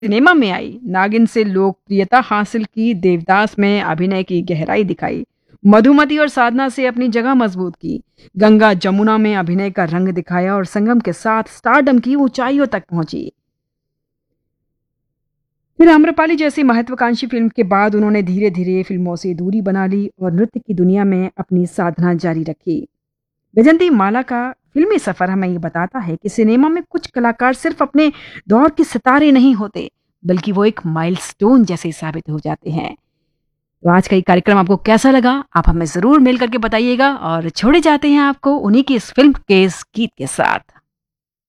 Cinema में आई, नागिन से लोकप्रियता हासिल की, देवदास में अभिनय की गहराई दिखाई, मधुमति और साधना से अपनी जगह मजबूत की, गंगा जमुना में अभिनय का रंग दिखाया और संगम के साथ स्टारडम की ऊंचाइयों तक पहुंची। फिर आम्रपाली जैसी महत्वाकांक्षी फिल्म के बाद उन्होंने धीरे धीरे फिल्मों से दूरी बना ली और नृत्य की दुनिया में अपनी साधना जारी रखी। वैजंती माला का फिल्मी सफर हमें ये बताता है कि सिनेमा में कुछ कलाकार सिर्फ अपने दौर के सितारे नहीं होते, बल्कि वो एक माइलस्टोन जैसे साबित हो जाते हैं। तो आज का ये कार्यक्रम आपको कैसा लगा, आप हमें जरूर मेल करके बताइएगा और छोड़े जाते हैं आपको उन्हीं की इस फिल्म के इस गीत के साथ।